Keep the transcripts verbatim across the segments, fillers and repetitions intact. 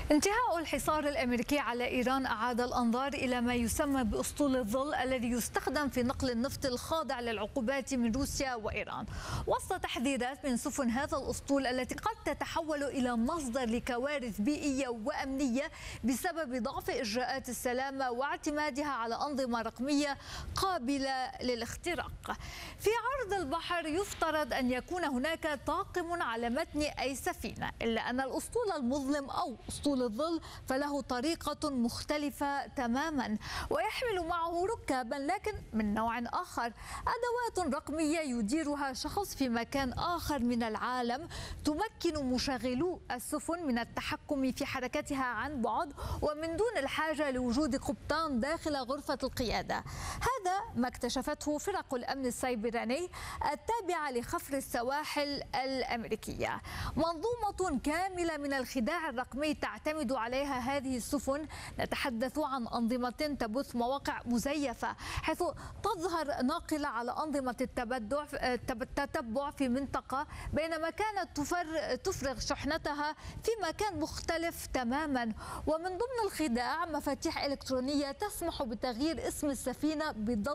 انتهاء الحصار الأمريكي على إيران أعاد الأنظار إلى ما يسمى بأسطول الظل الذي يستخدم في نقل النفط الخاضع للعقوبات من روسيا وإيران، وسط تحذيرات من سفن هذا الأسطول التي قد تتحول إلى مصدر لكوارث بيئية وأمنية بسبب ضعف إجراءات السلامة واعتمادها على أنظمة رقمية قابلة للاختراق. في عرض البحر يفترض أن يكون هناك طاقم على متن أي سفينة، إلا أن الأسطول المظلم أو أسطول الظل فله طريقة مختلفة تماما ويحمل معه ركابا لكن من نوع آخر، أدوات رقمية يديرها شخص في مكان آخر من العالم تمكن مشغلو السفن من التحكم في حركتها عن بعد ومن دون الحاجة لوجود قبطان داخل غرفة القيادة. هذا ما اكتشفته فرق الأمن السيبراني التابعة لخفر السواحل الأمريكية. منظومة كاملة من الخداع الرقمي تعتمد عليها هذه السفن. نتحدث عن أنظمة تبث مواقع مزيفة حيث تظهر ناقلة على أنظمة التبدع التتبع في منطقة بينما كانت تفرغ شحنتها في مكان مختلف تماما. ومن ضمن الخداع مفاتيح إلكترونية تسمح بتغيير اسم السفينة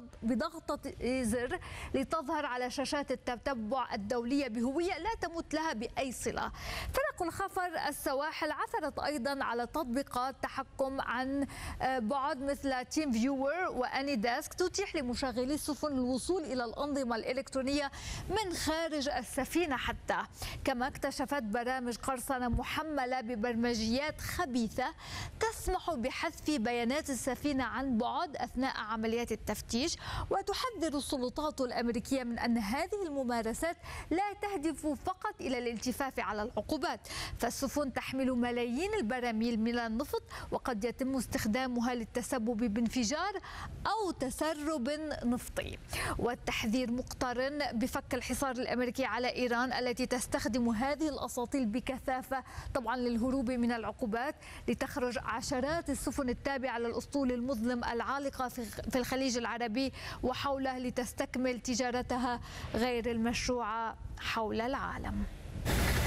بضغطة زر لتظهر على شاشات التتبع الدولية بهوية لا تمت لها بأي صلة. فرق الخفر السواحل عثرت أيضا على تطبيقات تحكم عن بعد مثل تيم فيور وأني داسك تتيح لمشغلي السفن الوصول إلى الأنظمة الإلكترونية من خارج السفينة حتى. كما اكتشفت برامج قرصنة محملة ببرمجيات خبيثة تسمح بحذف بيانات السفينة عن بعد أثناء عمليات التفتيش. وتحذر السلطات الأمريكية من أن هذه الممارسات لا تهدف فقط إلى الالتفاف على العقوبات، فالسفن تحمل ملايين البراميل من النفط وقد يتم استخدامها للتسبب بانفجار أو تسرب نفطي. والتحذير مقترن بفك الحصار الأمريكي على إيران التي تستخدم هذه الأساطيل بكثافة طبعا للهروب من العقوبات، لتخرج عشرات السفن التابعة للأسطول المظلم العالقة في الخليج العربي وحوله لتستكمل تجارتها غير المشروعة حول العالم.